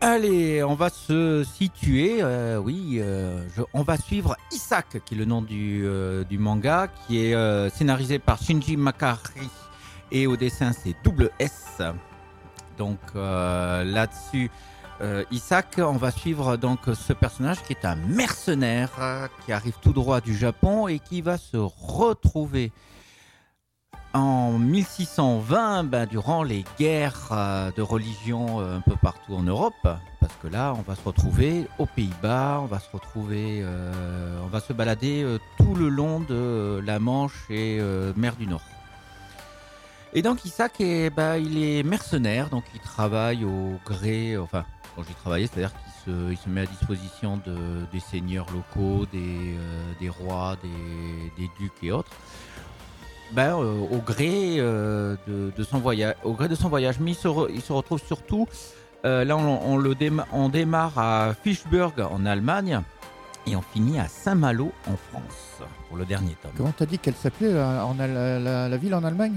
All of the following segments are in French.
Allez, on va se situer, on va suivre Isaac, qui est le nom du manga, qui est scénarisé par Shinji Makari, et au dessin c'est double S. Donc là-dessus, Isaac, on va suivre donc ce personnage qui est un mercenaire qui arrive tout droit du Japon et qui va se retrouver en 1620, durant les guerres de religion un peu partout en Europe, parce que là, on va se retrouver aux Pays-Bas, on va se balader tout le long de la Manche et mer du Nord. Et donc Isaac, il est mercenaire, donc il travaille au gré, enfin, quand je dis travailler, c'est-à-dire qu'il se met à disposition des seigneurs locaux, des rois, des ducs et autres. Au gré de son voyage, mais il se retrouve surtout là on démarre à Fischburg en Allemagne et on finit à Saint-Malo en France pour le dernier tome. Comment t'as dit qu'elle s'appelait la ville en Allemagne?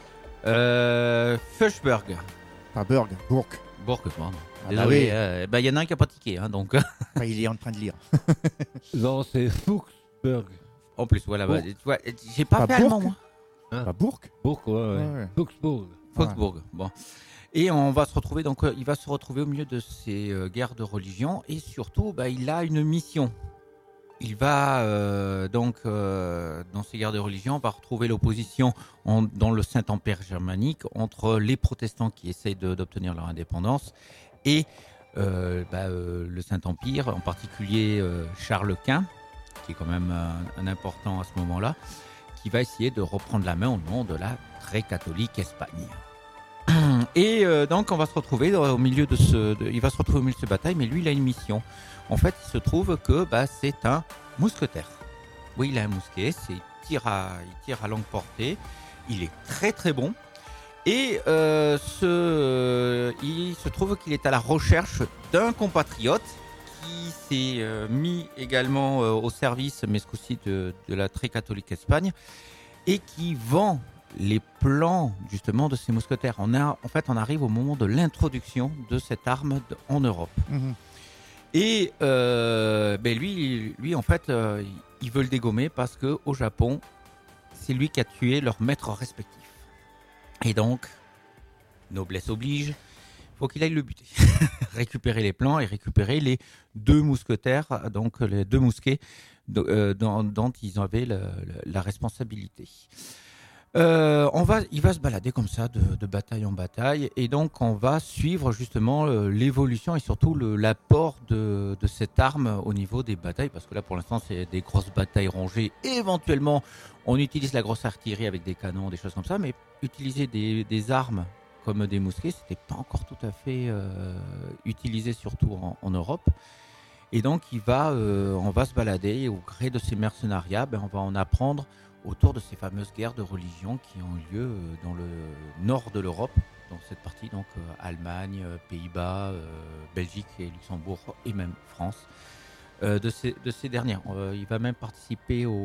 Fischburg. Pas Burg, Bourg. Pardon. Désolé, il y en a un qui a pratiqué, donc. Il est en train de lire. Non, c'est Fuchsburg. En plus, voilà, tu vois, j'ai pas fait Bourg allemand moi. Pas Bourg. Bourg, ouais. Fuchsburg. Foxbourg. Bon. Et on va se retrouver, donc il va se retrouver au milieu de ces guerres de religion et surtout, il a une mission. Il va dans ces guerres de religion, on va retrouver l'opposition dans le Saint-Empire germanique entre les protestants qui essayent d'obtenir leur indépendance et le Saint-Empire, en particulier Charles Quint, qui est quand même un important à ce moment-là, qui va essayer de reprendre la main au nom de la très catholique Espagne. Et donc on va se retrouver au milieu de cette bataille, mais lui il a une mission. En fait, il se trouve que c'est un mousquetaire. Oui, il a un mousquet, il tire à longue portée, il est très très bon. Et il se trouve qu'il est à la recherche d'un compatriote qui s'est mis également au service, mais ce coup-ci de la très catholique Espagne, et qui vend les plans justement de ces mousquetaires. On arrive au moment de l'introduction de cette arme en Europe. Mmh. Et lui en fait, il veut le dégommer parce que au Japon, c'est lui qui a tué leurs maîtres respectifs. Et donc, noblesse oblige, faut qu'il aille le buter, récupérer les plans et récupérer les deux mousquetaires, donc les deux mousquets dont ils avaient la responsabilité. Il va se balader comme ça de bataille en bataille et donc on va suivre justement l'évolution et surtout l'apport de cette arme au niveau des batailles, parce que là pour l'instant c'est des grosses batailles rangées. Éventuellement on utilise la grosse artillerie avec des canons, des choses comme ça, mais utiliser des armes comme des mousquets, c'était pas encore tout à fait utilisé, surtout en Europe. Et donc on va se balader et au gré de ces mercenariats, on va en apprendre autour de ces fameuses guerres de religion qui ont lieu dans le nord de l'Europe, dans cette partie, donc Allemagne, Pays-Bas, Belgique et Luxembourg et même France, de ces dernières. Il va même participer